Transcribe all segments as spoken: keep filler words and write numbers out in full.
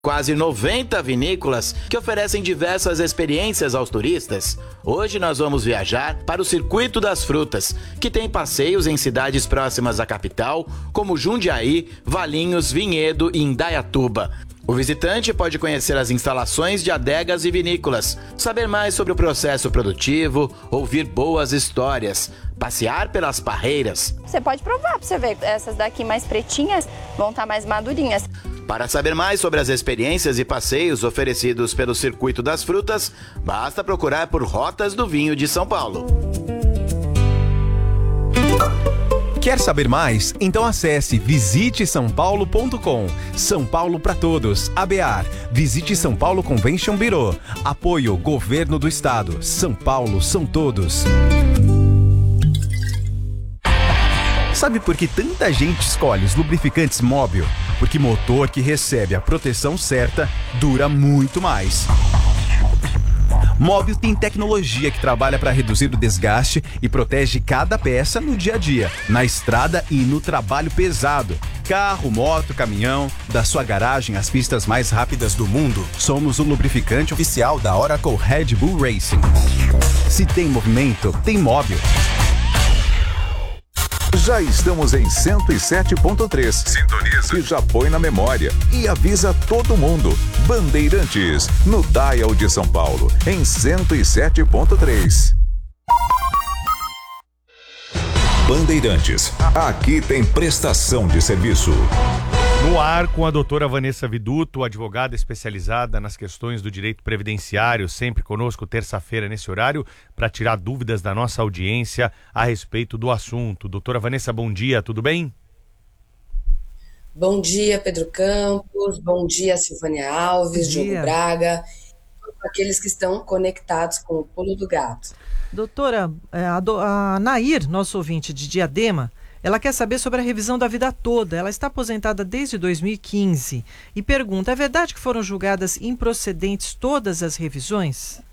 Quase noventa vinícolas que oferecem diversas experiências aos turistas. Hoje nós vamos viajar para o Circuito das Frutas, que tem passeios em cidades próximas à capital, como Jundiaí, Valinhos, Vinhedo e Indaiatuba. O visitante pode conhecer as instalações de adegas e vinícolas, saber mais sobre o processo produtivo, ouvir boas histórias, passear pelas parreiras. Você pode provar para você ver, essas daqui mais pretinhas vão estar mais madurinhas. Para saber mais sobre as experiências e passeios oferecidos pelo Circuito das Frutas, basta procurar por Rotas do Vinho de São Paulo. Quer saber mais? Então acesse visite são paulo ponto com. São Paulo para todos. A B A R. Visite São Paulo Convention Bureau. Apoio Governo do Estado. São Paulo são todos. Sabe por que tanta gente escolhe os lubrificantes Móbil? Porque motor que recebe a proteção certa dura muito mais. Móbil tem tecnologia que trabalha para reduzir o desgaste e protege cada peça no dia a dia, na estrada e no trabalho pesado. Carro, moto, caminhão, da sua garagem às pistas mais rápidas do mundo, somos o lubrificante oficial da Oracle Red Bull Racing. Se tem movimento, tem Móbil. Já estamos em cento e sete ponto três. Sintoniza. E já põe na memória. E avisa todo mundo. Bandeirantes, no Dial de São Paulo, em cento e sete ponto três. Bandeirantes, aqui tem prestação de serviço. No ar com a doutora Vanessa Viduto, advogada especializada nas questões do direito previdenciário, sempre conosco terça-feira nesse horário, para tirar dúvidas da nossa audiência a respeito do assunto. Doutora Vanessa, bom dia, tudo bem? Bom dia, Pedro Campos, bom dia, Silvânia Alves, Diogo Braga, aqueles que estão conectados com o Pulo do Gato. Doutora, a, do, a Nair, nosso ouvinte de Diadema, ela quer saber sobre a revisão da vida toda. Ela está aposentada desde dois mil e quinze e pergunta, é verdade que foram julgadas improcedentes todas as revisões?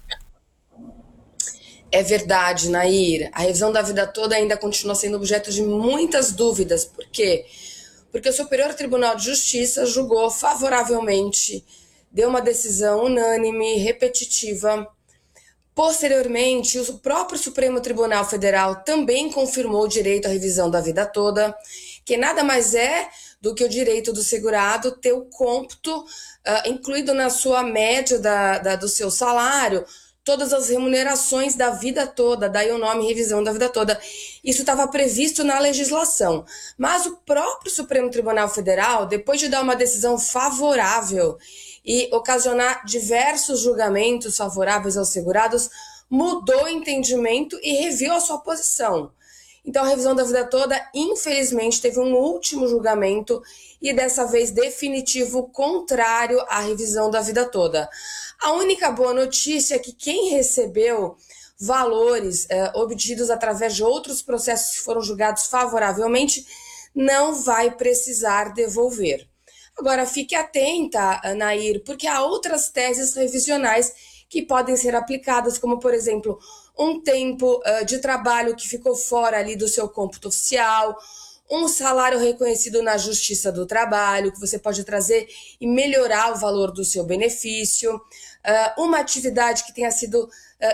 É verdade, Nair. A revisão da vida toda ainda continua sendo objeto de muitas dúvidas. Por quê? Porque o Superior Tribunal de Justiça julgou favoravelmente, deu uma decisão unânime, repetitiva. Posteriormente, o próprio Supremo Tribunal Federal também confirmou o direito à revisão da vida toda, que nada mais é do que o direito do segurado ter o cômputo uh, incluído na sua média da, da, do seu salário, todas as remunerações da vida toda, daí o nome revisão da vida toda. Isso estava previsto na legislação. Mas o próprio Supremo Tribunal Federal, depois de dar uma decisão favorável e ocasionar diversos julgamentos favoráveis aos segurados, mudou o entendimento e reviu a sua posição. Então, a revisão da vida toda, infelizmente, teve um último julgamento e, dessa vez, definitivo, contrário à revisão da vida toda. A única boa notícia é que quem recebeu valores eh, obtidos através de outros processos que foram julgados favoravelmente não vai precisar devolver. Agora, fique atenta, Nair, porque há outras teses revisionais que podem ser aplicadas, como, por exemplo, um tempo uh, de trabalho que ficou fora ali do seu cômputo oficial, um salário reconhecido na Justiça do Trabalho, que você pode trazer e melhorar o valor do seu benefício, uh, uma atividade que tenha sido uh,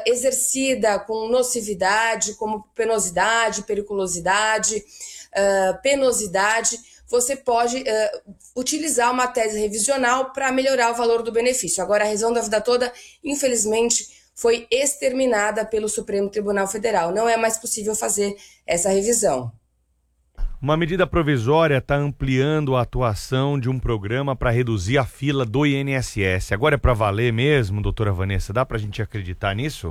exercida com nocividade, como penosidade, periculosidade, uh, penosidade. Você pode uh, utilizar uma tese revisional para melhorar o valor do benefício. Agora, a revisão da vida toda, infelizmente, foi exterminada pelo Supremo Tribunal Federal. Não é mais possível fazer essa revisão. Uma medida provisória está ampliando a atuação de um programa para reduzir a fila do I N S S. Agora é para valer mesmo, doutora Vanessa? Dá para a gente acreditar nisso?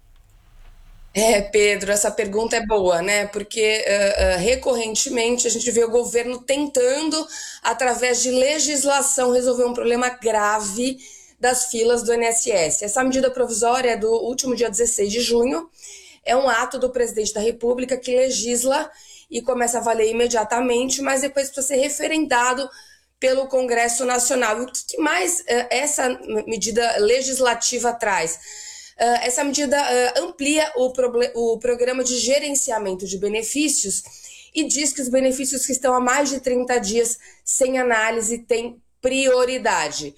É, Pedro, essa pergunta é boa, né? Porque uh, uh, recorrentemente a gente vê o governo tentando, através de legislação, resolver um problema grave das filas do I N S S. Essa medida provisória é do último dia dezesseis de junho, é um ato do presidente da República que legisla e começa a valer imediatamente, mas depois precisa ser referendado pelo Congresso Nacional. E o que mais uh, essa medida legislativa traz? Uh, essa medida uh, amplia o, o programa de gerenciamento de benefícios e diz que os benefícios que estão há mais de trinta dias sem análise têm prioridade.